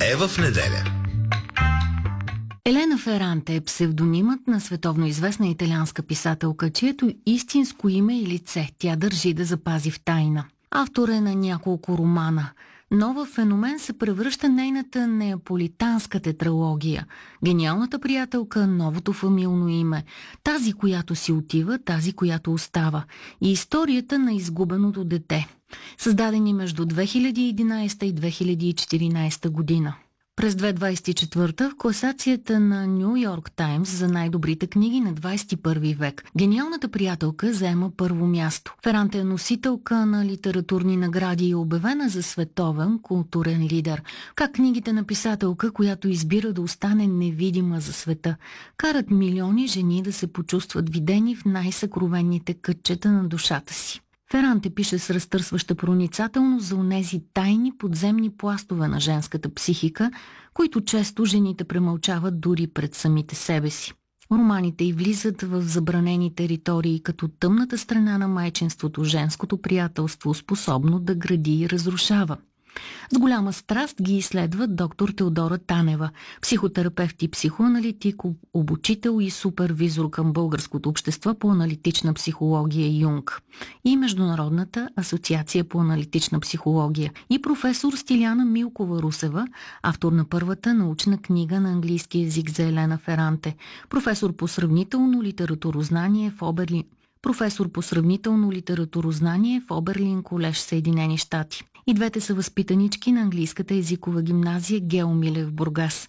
Живее в неделя. Елена Феранте е псевдонимът на световно известна италианска писателка, чието истинско име и лице тя държи да запази в тайна. Автор е на няколко романа. Но в феномен се превръща нейната неаполитанска тетралогия. Гениалната приятелка, новото фамилно име, тази, която си отива, тази, която остава, и историята на изгубеното дете, създадени между 2011 и 2014 година. През 2024 в класацията на Ню Йорк Таймс за най-добрите книги на 21 век гениалната приятелка заема първо място. Феранте е носителка на литературни награди и обявена за световен културен лидер. Как книгите на писателка, която избира да остане невидима за света, карат милиони жени да се почувстват видени в най-съкровенните кътчета на душата си. Феранте пише с разтърсваща проницателност за онези тайни подземни пластове на женската психика, които често жените премълчават дори пред самите себе си. Романите й влизат в забранени територии, като тъмната страна на майчинството, женското приятелство, способно да гради и разрушава. С голяма страст ги изследва доктор Теодора Танева, психотерапевт и психоаналитик, обучител и супервизор към българското общество по аналитична психология Юнг и Международната асоциация по аналитична психология, и професор Стиляна Милкова-Русева, автор на първата научна книга на английски език за Елена Феранте, професор по сравнително литературознание в Оберлин колеж, Съединени щати. И двете са възпитанички на английската езикова гимназия Гео Милев в Бургас.